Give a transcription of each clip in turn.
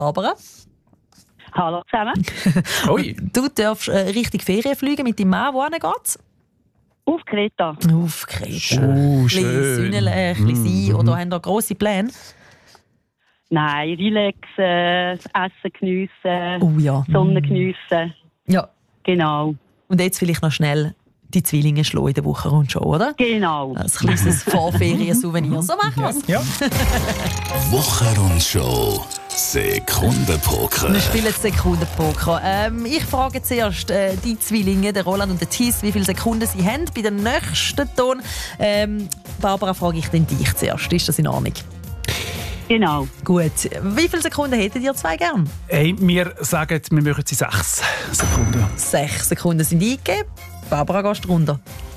Barbara. Hallo zusammen. Oi. Du darfst richtig Ferien fliegen mit deinem Mann. Wohin geht's? Auf Kreta. Auf Kreta. Oh, Ein bisschen schön. Sünneln, ein bisschen sein. Oder haben da grosse Pläne? Nein, relaxen, das Essen geniessen, Oh ja. Sonne geniessen. Ja. Genau. Und jetzt vielleicht noch schnell die Zwillinge schlagen in der Wochenrundschau, oder? Genau. Ein kleines Vorferien-Souvenir. So machen wir es. Ja. Wochenrundschau. Sekundenpoker. Wir spielen jetzt Sekundenpoker. Ich frage zuerst die Zwillinge, den Roland und den Thies, wie viele Sekunden sie haben bei dem nächsten Ton. Barbara, frage ich den dich zuerst. Ist das in Ordnung? Genau. Gut. Wie viele Sekunden hättet ihr zwei gern? Hey, wir sagen, wir machen sie 6 Sekunden. 6 Sekunden sind eingegeben. Barbara, gehst du runter?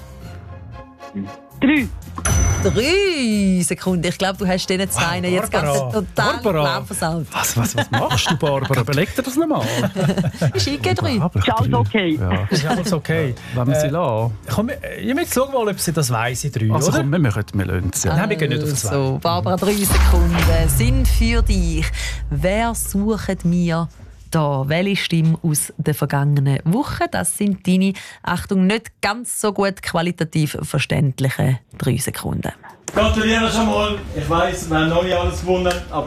3. 3 Sekunden. Ich glaube, du hast diesen zwei jetzt ganz total Barbara. versaut. Was machst du, Barbara? Überleg dir das noch mal. Ist eingegeben 3. Ist alles okay? Ja. Ist alles okay. Lassen wir sie lassen. Komm, ich möchte schauen, mal, ob sie das weiss in 3, Also oder? komm, wir lassen es. Ja. Nein, wir gehen nicht auf 2. So, Barbara, 3 Sekunden sind für dich. Wer sucht mir da? Welche Stimme aus der vergangenen Woche? Das sind deine, Achtung, nicht ganz so gut qualitativ verständliche 3 Sekunden. Gratuliere schon mal. Ich weiss, wir haben noch nicht alles gewonnen, aber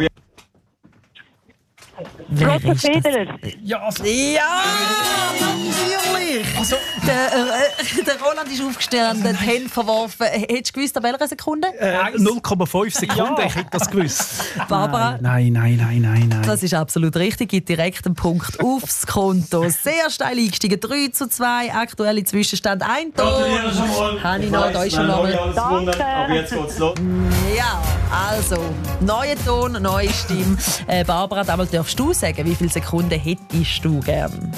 Wer Roger ist das? Federer. Ja, also, Ja, natürlich! also, Der Roland ist aufgestanden, die Hände verworfen. Hättest du gewusst, an welcher Sekunde? 0,5 Sekunden, Ja. ich hätte das gewusst. Barbara? Nein. Das ist absolut richtig. Gibt direkt einen Punkt aufs Konto. Sehr steil eingestiegen. 3:2. Aktuelle Zwischenstand. Ein gratuliere Ton. schon mal. Habe ich Ich noch, weiss, da ist wir schon haben noch noch nicht mal. alles gewonnen, Danke. aber jetzt geht's los. Ja, also, neuer Ton, neue Stimme. Barbara, damals darfst du sagen, wie viele Sekunden hättest du gern?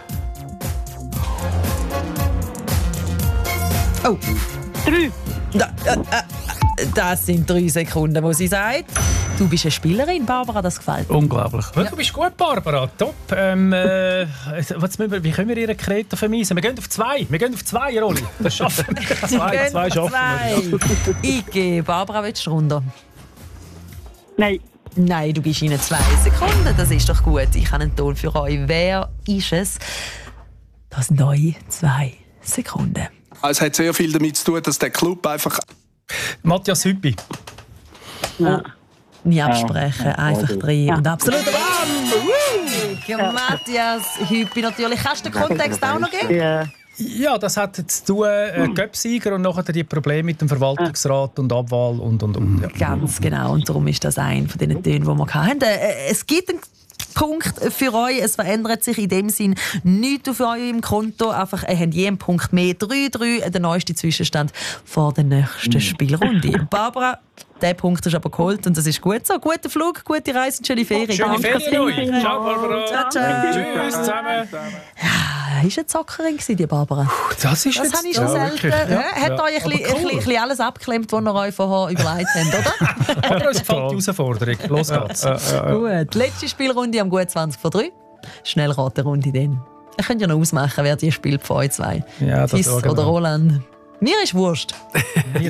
Oh, 3. das sind 3 Sekunden, wo sie sagt. Du bist eine Spielerin, Barbara, das gefällt mir. Unglaublich. du bist gut, Barbara. Top. Wie können wir ihre Kreta vermeisen? Wir gehen auf 2. Wir gehen auf 2, Rolli. Das schaffen wir. 2 schaffen wir. Ich gehe. Barbara, willst du runter? Nein. Nein, du gibst ihnen 2 Sekunden. Das ist doch gut. Ich habe einen Ton für euch. Wer ist es? Das sind neue 2 Sekunden. Es hat sehr viel damit zu tun, dass der Club einfach... Matthias Hüppi. Ja. Nie absprechen, einfach drin. Ja. Und absolut Matthias Hüppi natürlich. Kannst du den Kontext auch noch geben? Ja. Ja, das hat zu tun, Göpsieger und nachher die Probleme mit dem Verwaltungsrat und Abwahl und. Ja. Ganz genau. Und darum ist das ein von den Tönen, die wir hatten. Es gibt einen Punkt für euch. Es verändert sich in dem Sinn nichts auf eurem Konto. Einfach, ihr habt jeden Punkt mehr. 3-3, der neueste Zwischenstand vor der nächsten Spielrunde. Barbara, der Punkt ist aber geholt und das ist gut so. Guten Flug, gute Reise und schöne Ferien. Schöne Danke. Ferien euch. Ciao, Barbara. Ciao, ciao. Tschüss zusammen. Ja, ist eine Zockerin gewesen, die Barbara. Das ist Das jetzt... habe ich schon selten. wirklich. Hat euch ein bisschen alles abgeklemmt, was ihr euch vorher überlegt habt, oder? Aber uns gefällt die Herausforderung. Los geht's. Gut, letzte Spielrunde am gut 20 vor 3. Schnellraterunde dann. Ihr könnt ja noch ausmachen, wer die spielt von euch zwei. Ja, das Thies schauen wir oder an. Roland. Mir ist Wurst.